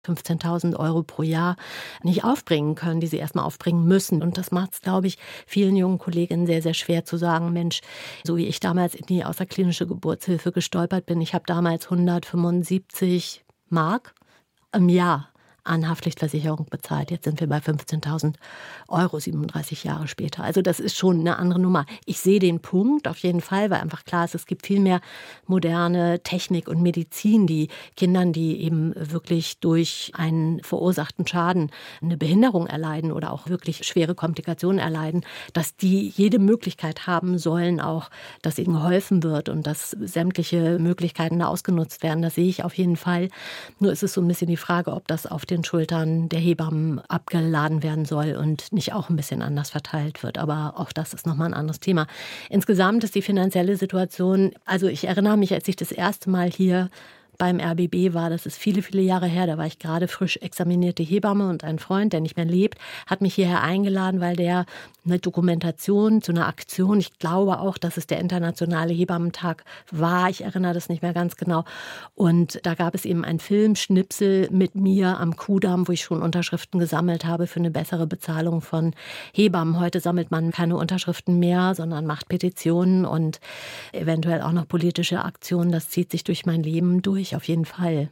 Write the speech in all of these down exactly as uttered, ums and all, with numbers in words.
fünfzehntausend Euro pro Jahr nicht aufbringen können, die sie erstmal aufbringen müssen. Und das macht es, glaube ich, vielen jungen Kolleginnen sehr, sehr schwer zu sagen, Mensch, so wie ich damals in die außerklinische Geburtshilfe gestolpert bin, ich habe damals hundertfünfundsiebzig Mark im Jahr an Haftpflichtversicherung bezahlt. Jetzt sind wir bei fünfzehntausend Euro, siebenunddreißig Jahre später. Also das ist schon eine andere Nummer. Ich sehe den Punkt auf jeden Fall, weil einfach klar ist, es gibt viel mehr moderne Technik und Medizin, die Kindern, die eben wirklich durch einen verursachten Schaden eine Behinderung erleiden oder auch wirklich schwere Komplikationen erleiden, dass die jede Möglichkeit haben sollen, auch, dass ihnen geholfen wird und dass sämtliche Möglichkeiten da ausgenutzt werden. Das sehe ich auf jeden Fall. Nur ist es so ein bisschen die Frage, ob das auf den Schultern der Hebammen abgeladen werden soll und nicht auch ein bisschen anders verteilt wird. Aber auch das ist nochmal ein anderes Thema. Insgesamt ist die finanzielle Situation, also ich erinnere mich, als ich das erste Mal hier beim R B B war, das ist viele, viele Jahre her, da war ich gerade frisch examinierte Hebamme und ein Freund, der nicht mehr lebt, hat mich hierher eingeladen, weil der eine Dokumentation zu einer Aktion, ich glaube auch, dass es der internationale Hebammentag war, ich erinnere das nicht mehr ganz genau, und da gab es eben einen Filmschnipsel mit mir am Kudamm, wo ich schon Unterschriften gesammelt habe für eine bessere Bezahlung von Hebammen. Heute sammelt man keine Unterschriften mehr, sondern macht Petitionen und eventuell auch noch politische Aktionen. Das zieht sich durch mein Leben durch. Auf jeden Fall.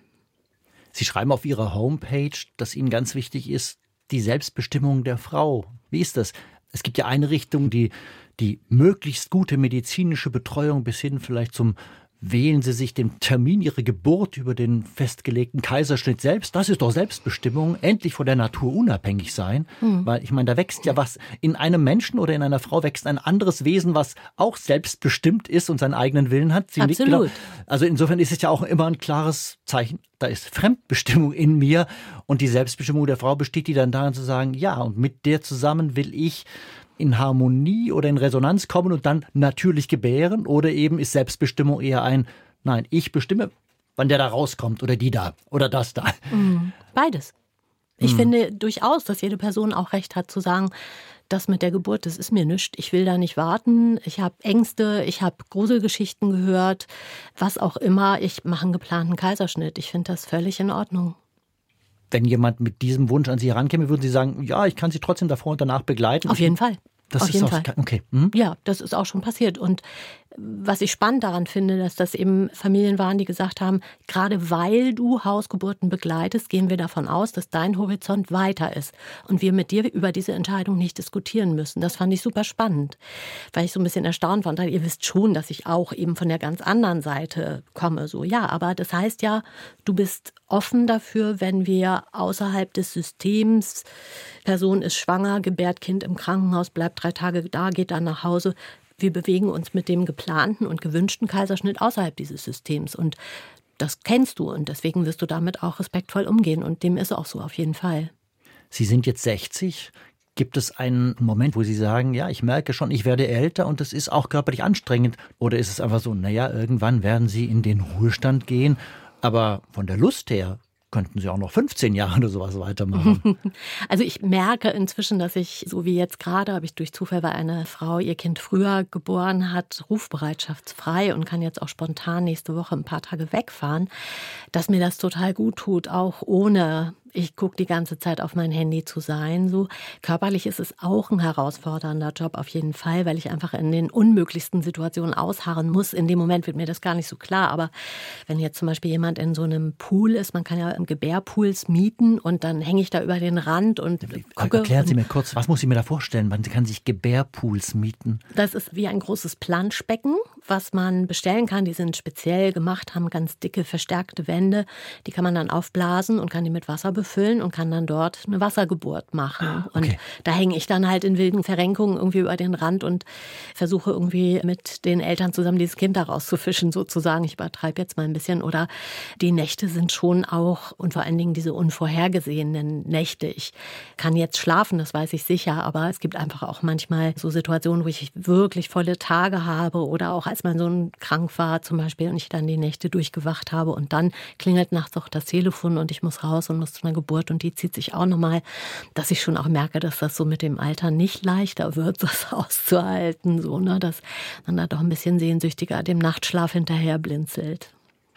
Sie schreiben auf Ihrer Homepage, dass Ihnen ganz wichtig ist, die Selbstbestimmung der Frau. Wie ist das? Es gibt ja Einrichtungen, die die möglichst gute medizinische Betreuung bis hin vielleicht zum wählen Sie sich den Termin Ihrer Geburt über den festgelegten Kaiserschnitt selbst. Das ist doch Selbstbestimmung. Endlich von der Natur unabhängig sein. Mhm. Weil ich meine, da wächst ja was. In einem Menschen oder in einer Frau wächst ein anderes Wesen, was auch selbstbestimmt ist und seinen eigenen Willen hat. Sie Absolut. Genau, also insofern ist es ja auch immer ein klares Zeichen. Da ist Fremdbestimmung in mir. Und die Selbstbestimmung der Frau besteht die dann darin zu sagen, ja, und mit der zusammen will ich in Harmonie oder in Resonanz kommen und dann natürlich gebären? Oder eben ist Selbstbestimmung eher ein, nein, ich bestimme, wann der da rauskommt oder die da oder das da? Beides. Ich mhm. finde durchaus, dass jede Person auch Recht hat zu sagen, das mit der Geburt, das ist mir nichts. Ich will da nicht warten. Ich habe Ängste, ich habe Gruselgeschichten gehört, was auch immer. Ich mache einen geplanten Kaiserschnitt. Ich finde das völlig in Ordnung. Wenn jemand mit diesem Wunsch an Sie herankäme, würden Sie sagen, ja, ich kann Sie trotzdem davor und danach begleiten? Auf jeden Fall. Das Auf ist jeden auch, Fall. Okay. Hm? Ja, das ist auch schon passiert. Und was ich spannend daran finde, dass das eben Familien waren, die gesagt haben, gerade weil du Hausgeburten begleitest, gehen wir davon aus, dass dein Horizont weiter ist und wir mit dir über diese Entscheidung nicht diskutieren müssen. Das fand ich super spannend, weil ich so ein bisschen erstaunt war. Und ihr wisst schon, dass ich auch eben von der ganz anderen Seite komme. So, ja, aber das heißt ja, du bist offen dafür, wenn wir außerhalb des Systems, Person ist schwanger, gebärt Kind im Krankenhaus, bleibt drei Tage da, geht dann nach Hause. Wir bewegen uns mit dem geplanten und gewünschten Kaiserschnitt außerhalb dieses Systems. Und das kennst du und deswegen wirst du damit auch respektvoll umgehen. Und dem ist auch so auf jeden Fall. Sie sind jetzt sechzig. Gibt es einen Moment, wo Sie sagen, ja, ich merke schon, ich werde älter und das ist auch körperlich anstrengend? Oder ist es einfach so, naja, irgendwann werden Sie in den Ruhestand gehen, aber von der Lust her könnten Sie auch noch fünfzehn Jahre oder sowas weitermachen. Also ich merke inzwischen, dass ich, so wie jetzt gerade, habe ich durch Zufall, weil eine Frau ihr Kind früher geboren hat, rufbereitschaftsfrei und kann jetzt auch spontan nächste Woche ein paar Tage wegfahren, dass mir das total gut tut, auch ohne ich gucke die ganze Zeit auf mein Handy zu sein. So körperlich ist es auch ein herausfordernder Job auf jeden Fall, weil ich einfach in den unmöglichsten Situationen ausharren muss. In dem Moment wird mir das gar nicht so klar. Aber wenn jetzt zum Beispiel jemand in so einem Pool ist, man kann ja Gebärpools mieten und dann hänge ich da über den Rand und gucke. Erklären Sie mir kurz, was muss ich mir da vorstellen? Man kann sich Gebärpools mieten. Das ist wie ein großes Planschbecken, was man bestellen kann. Die sind speziell gemacht, haben ganz dicke, verstärkte Wände. Die kann man dann aufblasen und kann die mit Wasser befüllen und kann dann dort eine Wassergeburt machen. Ah, okay. Und da hänge ich dann halt in wilden Verrenkungen irgendwie über den Rand und versuche irgendwie mit den Eltern zusammen dieses Kind da rauszufischen sozusagen. Ich übertreibe jetzt mal ein bisschen. Oder die Nächte sind schon auch, und vor allen Dingen diese unvorhergesehenen Nächte. Ich kann jetzt schlafen, das weiß ich sicher, aber es gibt einfach auch manchmal so Situationen, wo ich wirklich volle Tage habe oder auch als mein Sohn krank war zum Beispiel und ich dann die Nächte durchgewacht habe und dann klingelt nachts auch das Telefon und ich muss raus und muss zu einer Geburt und die zieht sich auch nochmal, dass ich schon auch merke, dass das so mit dem Alter nicht leichter wird, das auszuhalten, so, ne, dass man da doch ein bisschen sehnsüchtiger dem Nachtschlaf hinterher blinzelt.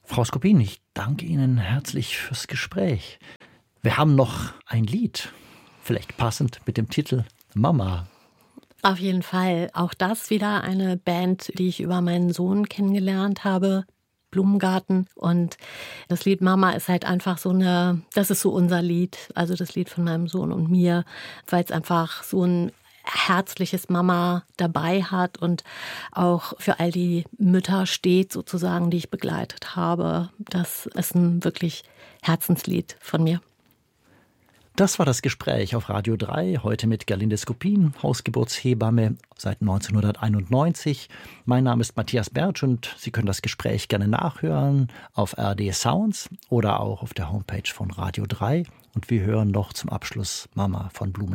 Frau Skopin, ich danke Ihnen herzlich fürs Gespräch. Wir haben noch ein Lied, vielleicht passend mit dem Titel Mama. Auf jeden Fall. Auch das wieder eine Band, die ich über meinen Sohn kennengelernt habe, Blumengarten. Und das Lied Mama ist halt einfach so eine, das ist so unser Lied, also das Lied von meinem Sohn und mir, weil es einfach so ein herzliches Mama dabei hat und auch für all die Mütter steht sozusagen, die ich begleitet habe. Das ist ein wirklich Herzenslied von mir. Das war das Gespräch auf Radio drei, heute mit Gerlinde Skopin, Hausgeburtshebamme seit neunzehnhunderteinundneunzig. Mein Name ist Matthias Bertsch und Sie können das Gespräch gerne nachhören auf R D Sounds oder auch auf der Homepage von Radio drei. Und wir hören noch zum Abschluss Mama von Blumengarten.